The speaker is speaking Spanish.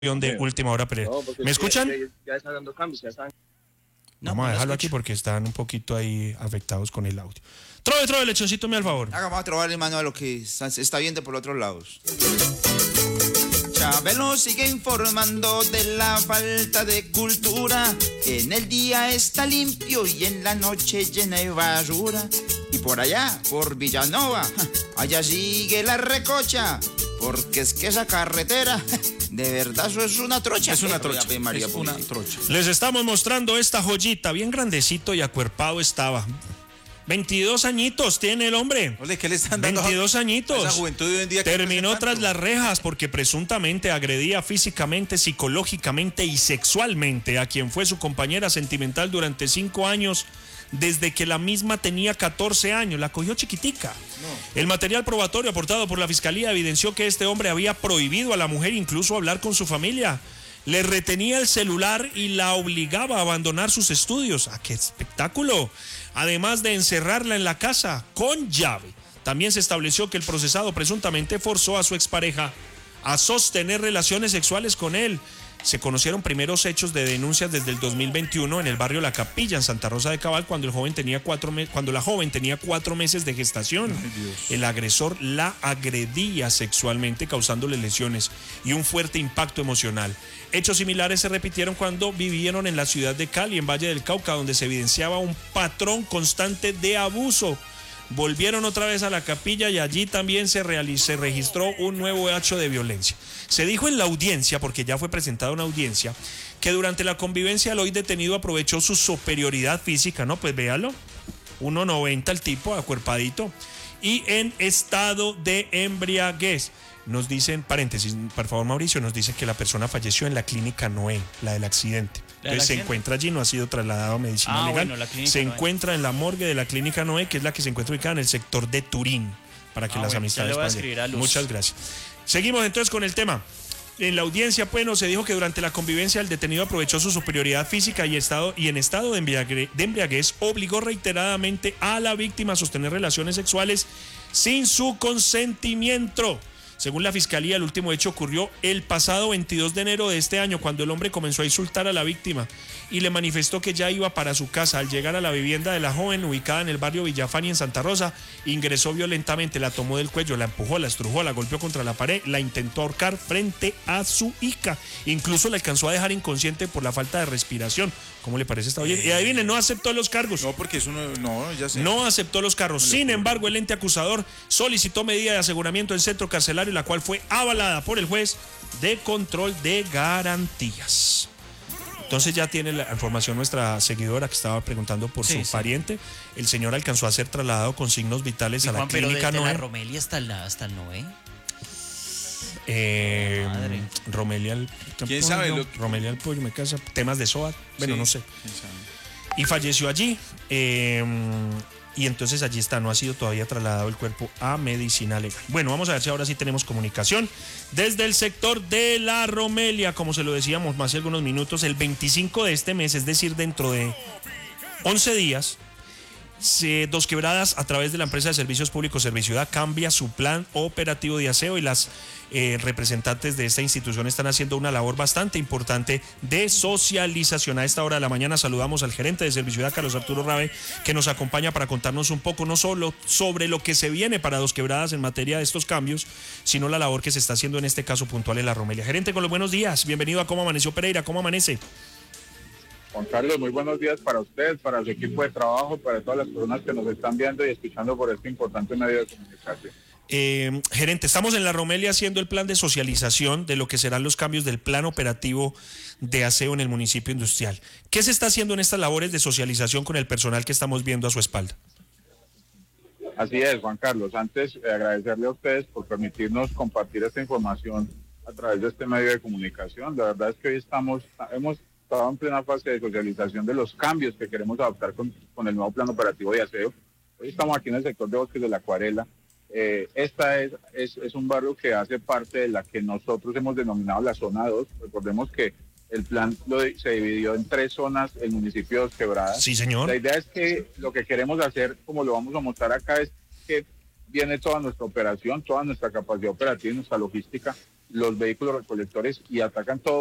de Última Hora Pereira. No, porque ¿Me escuchan? ya están dando cambios, ya están. Vamos a dejarlo aquí porque están un poquito ahí afectados con el audio. Trove, lechoncito, me al favor. Vamos a trobarle mano a lo que está viendo por otros lados. Chabelo sigue informando de la falta de cultura. En el día está limpio y en la noche llena de basura. Y por allá, por Villanova, allá sigue la recocha. Porque es que esa carretera, de verdad, eso es una trocha. Es una trocha. Les estamos mostrando esta joyita, bien grandecito y acuerpado estaba. 22 añitos tiene el hombre. Ole, ¿qué le están dando 22 añitos. a esa juventud de hoy en día? Terminó tras las rejas porque presuntamente agredía físicamente, psicológicamente y sexualmente a quien fue su compañera sentimental durante 5 años, desde que la misma tenía 14 años. La cogió chiquitica. No. El material probatorio aportado por la fiscalía evidenció que este hombre había prohibido a la mujer incluso hablar con su familia. Le retenía el celular y la obligaba a abandonar sus estudios. ¡Ah, qué espectáculo! Además de encerrarla en la casa con llave. También se estableció que el procesado presuntamente forzó a su expareja a sostener relaciones sexuales con él. Se conocieron primeros hechos de denuncias desde el 2021 en el barrio La Capilla, en Santa Rosa de Cabal, cuando la joven tenía 4 meses de gestación. El agresor la agredía sexualmente, causándole lesiones y un fuerte impacto emocional. Hechos similares se repitieron cuando vivieron en la ciudad de Cali, en Valle del Cauca, donde se evidenciaba un patrón constante de abuso. Volvieron otra vez a La Capilla y allí también se registró un nuevo hecho de violencia. Se dijo en la audiencia, porque ya fue presentada una audiencia, que durante la convivencia el hoy detenido aprovechó su superioridad física, ¿no? Pues véalo, 1.90 el tipo, acuerpadito, y en estado de embriaguez. Nos dicen, paréntesis, por favor Mauricio, nos dice que la persona falleció en la clínica Noé, la del accidente. Entonces se encuentra allí, no ha sido trasladado a medicina legal. Bueno, se encuentra en la morgue de la clínica Noé, que es la que se encuentra ubicada en el sector de Turín, para que las amistades pasen. Muchas gracias. Seguimos entonces con el tema. En la audiencia, bueno, se dijo que durante la convivencia el detenido aprovechó su superioridad física y en estado de embriaguez obligó reiteradamente a la víctima a sostener relaciones sexuales sin su consentimiento. Según la fiscalía, el último hecho ocurrió el pasado 22 de enero de este año, cuando el hombre comenzó a insultar a la víctima y le manifestó que ya iba para su casa. Al llegar a la vivienda de la joven, ubicada en el barrio Villafani, en Santa Rosa, ingresó violentamente, la tomó del cuello, la empujó, la estrujó, la golpeó contra la pared, la intentó ahorcar frente a su hija. Incluso la alcanzó a dejar inconsciente por la falta de respiración. ¿Cómo le parece esta oye? Y ahí viene, no aceptó los cargos. No, porque eso no, ya sé. No aceptó los cargos. Sin embargo, el ente acusador solicitó medida de aseguramiento en centro carcelario, la cual fue avalada por el juez de control de garantías. Entonces ya tiene la información nuestra seguidora que estaba preguntando por su pariente. El señor alcanzó a ser trasladado con signos vitales a la clínica Noé. ¿La Romelia hasta el Noé? Romelia, ¿quién sabe? Romelia el pollo, me casa, temas de SOAT, bueno, no sé. Y falleció allí. Y entonces allí está, no ha sido todavía trasladado el cuerpo a medicina legal. Bueno, vamos a ver si ahora sí tenemos comunicación desde el sector de la Romelia, como se lo decíamos hace algunos minutos, el 25 de este mes, es decir, dentro de 11 días, Dos Quebradas, a través de la empresa de servicios públicos Serviciudad, cambia su plan operativo de aseo y las representantes de esta institución están haciendo una labor bastante importante de socialización. A esta hora de la mañana saludamos al gerente de Serviciudad, Carlos Arturo Rabe, que nos acompaña para contarnos un poco no solo sobre lo que se viene para Dos Quebradas en materia de estos cambios, sino la labor que se está haciendo en este caso puntual en la Romelia. Gerente, con los buenos días, bienvenido a Cómo Amaneció Pereira, ¿cómo amanece? Juan Carlos, muy buenos días para usted, para su equipo de trabajo, para todas las personas que nos están viendo y escuchando por este importante medio de comunicación. Gerente, estamos en la Romelia haciendo el plan de socialización de lo que serán los cambios del plan operativo de aseo en el municipio industrial. ¿Qué se está haciendo en estas labores de socialización con el personal que estamos viendo a su espalda? Así es, Juan Carlos. Antes, agradecerle a ustedes por permitirnos compartir esta información a través de este medio de comunicación. La verdad es que hoy hemos estado en plena fase de socialización de los cambios que queremos adoptar con el nuevo plan operativo de aseo. Hoy estamos aquí en el sector de Bosques de la Acuarela. Esta es un barrio que hace parte de la que nosotros hemos denominado la zona 2. Recordemos que el plan se dividió en 3 zonas, el municipio de Dos Quebradas. Sí, señor. La idea es que lo que queremos hacer, como lo vamos a mostrar acá, es que viene toda nuestra operación, toda nuestra capacidad operativa y nuestra logística los vehículos recolectores y atacan todo